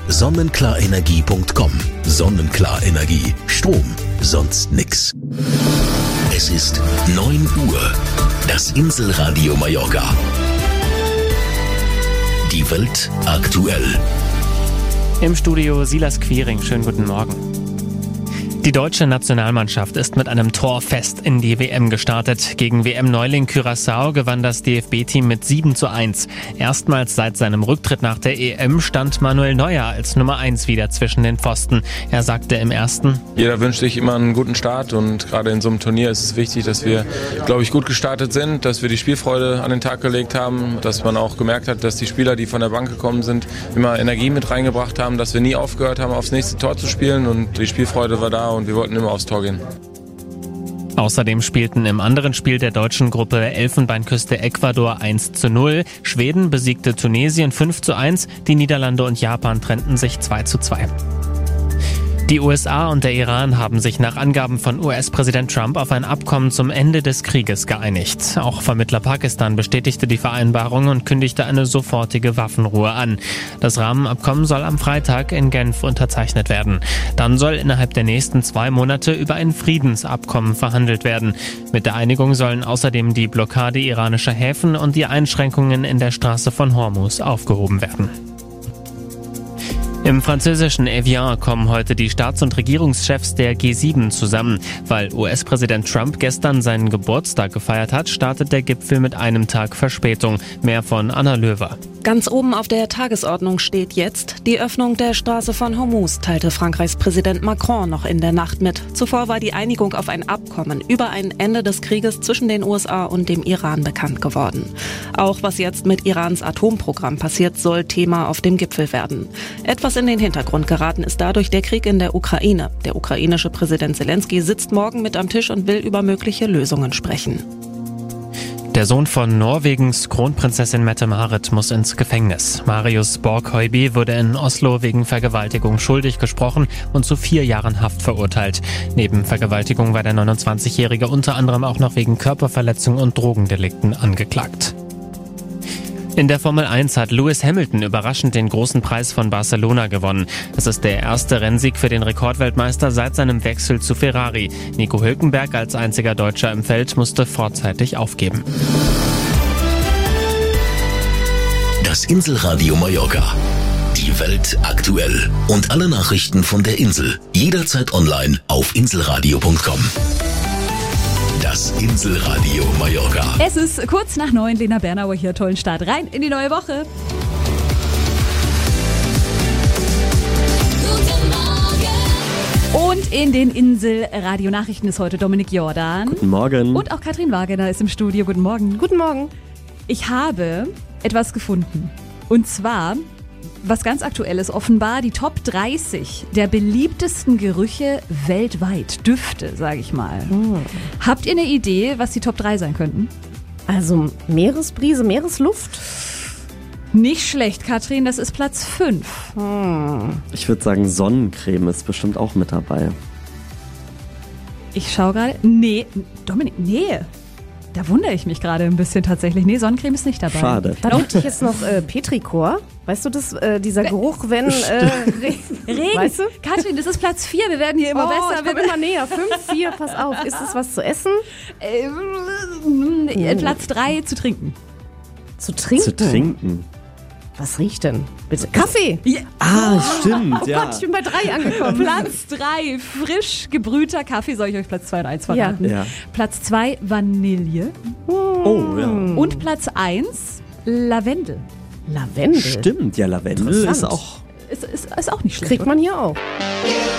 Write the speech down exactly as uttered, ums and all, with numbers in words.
sonnenklar-energie punkt com. Sonnenklar Energie. Strom, sonst nix. Es ist neun Uhr. Das Inselradio Mallorca. Die Welt aktuell. Im Studio Silas Quiring. Schönen guten Morgen. Die deutsche Nationalmannschaft ist mit einem Torfest in die W M gestartet. Gegen W M-Neuling Curaçao gewann das D F B-Team mit sieben zu eins. Erstmals seit seinem Rücktritt nach der E M stand Manuel Neuer als Nummer eins wieder zwischen den Pfosten. Er sagte im ersten: Jeder wünscht sich immer einen guten Start und gerade in so einem Turnier ist es wichtig, dass wir, glaube ich, gut gestartet sind, dass wir die Spielfreude an den Tag gelegt haben, dass man auch gemerkt hat, dass die Spieler, die von der Bank gekommen sind, immer Energie mit reingebracht haben, dass wir nie aufgehört haben, aufs nächste Tor zu spielen und die Spielfreude war da und wir wollten immer aufs Tor gehen. Außerdem spielten im anderen Spiel der deutschen Gruppe Elfenbeinküste Ecuador eins zu null, Schweden besiegte Tunesien fünf zu eins, die Niederlande und Japan trennten sich zwei zu zwei. Die U S A und der Iran haben sich nach Angaben von U S-Präsident Trump auf ein Abkommen zum Ende des Krieges geeinigt. Auch Vermittler Pakistan bestätigte die Vereinbarung und kündigte eine sofortige Waffenruhe an. Das Rahmenabkommen soll am Freitag in Genf unterzeichnet werden. Dann soll innerhalb der nächsten zwei Monate über ein Friedensabkommen verhandelt werden. Mit der Einigung sollen außerdem die Blockade iranischer Häfen und die Einschränkungen in der Straße von Hormuz aufgehoben werden. Im französischen Evian kommen heute die Staats- und Regierungschefs der G sieben zusammen. Weil U S-Präsident Trump gestern seinen Geburtstag gefeiert hat, startet der Gipfel mit einem Tag Verspätung. Mehr von Anna Löwer. Ganz oben auf der Tagesordnung steht jetzt die Öffnung der Straße von Hormuz, teilte Frankreichs Präsident Macron noch in der Nacht mit. Zuvor war die Einigung auf ein Abkommen über ein Ende des Krieges zwischen den U S A und dem Iran bekannt geworden. Auch was jetzt mit Irans Atomprogramm passiert, soll Thema auf dem Gipfel werden. Etwas in den Hintergrund geraten ist dadurch der Krieg in der Ukraine. Der ukrainische Präsident Zelensky sitzt morgen mit am Tisch und will über mögliche Lösungen sprechen. Der Sohn von Norwegens Kronprinzessin Mette-Marit muss ins Gefängnis. Marius Borg-Høiby wurde in Oslo wegen Vergewaltigung schuldig gesprochen und zu vier Jahren Haft verurteilt. Neben Vergewaltigung war der neunundzwanzigjährige unter anderem auch noch wegen Körperverletzung und Drogendelikten angeklagt. In der Formel eins hat Lewis Hamilton überraschend den großen Preis von Barcelona gewonnen. Es ist der erste Rennsieg für den Rekordweltmeister seit seinem Wechsel zu Ferrari. Nico Hülkenberg als einziger Deutscher im Feld musste vorzeitig aufgeben. Das Inselradio Mallorca. Die Welt aktuell. Und alle Nachrichten von der Insel. Jederzeit online auf inselradio punkt com. Das Inselradio Mallorca. Es ist kurz nach neun, Lena Bernauer hier. Tollen Start rein in die neue Woche. Guten Morgen. Und in den Inselradio-Nachrichten ist heute Dominik Jordan. Guten Morgen. Und auch Katrin Wagener ist im Studio. Guten Morgen. Guten Morgen. Ich habe etwas gefunden. Und zwar was ganz Aktuelles, offenbar die Top dreißig der beliebtesten Gerüche weltweit. Düfte, sage ich mal. Oh. Habt ihr eine Idee, was die Top drei sein könnten? Also Meeresbrise, Meeresluft? Nicht schlecht, Katrin, das ist Platz fünf. Hm. Ich würde sagen, Sonnencreme ist bestimmt auch mit dabei. Ich schaue gerade. Nee, Dominik, nee. Da wundere ich mich gerade ein bisschen tatsächlich. Nee, Sonnencreme ist nicht dabei. Schade. Da dachte ich jetzt noch äh, Petrichor. Weißt du, das, äh, dieser Geruch, wenn... Äh, Regen. Weißt du? Katrin, das ist Platz vier. Wir werden hier immer oh, besser. Wir werden immer näher. Fünf, vier, pass auf. Ist das was zu essen? Ähm, äh, Platz drei, zu trinken. Zu trinken? Zu trinken. Was riecht denn? Bitte. Kaffee! Ja. Ah, stimmt, oh ja. Gott, ich bin bei drei angekommen. Platz drei, frisch gebrühter Kaffee. Soll ich euch Platz zwei und eins verraten? Ja. Ja. Platz zwei, Vanille. Oh, ja. Und Platz eins, Lavendel. Lavendel? Stimmt, ja, Lavendel ist auch... Ist, ist, ist auch nicht schlecht, Kriegt oder? man hier auch.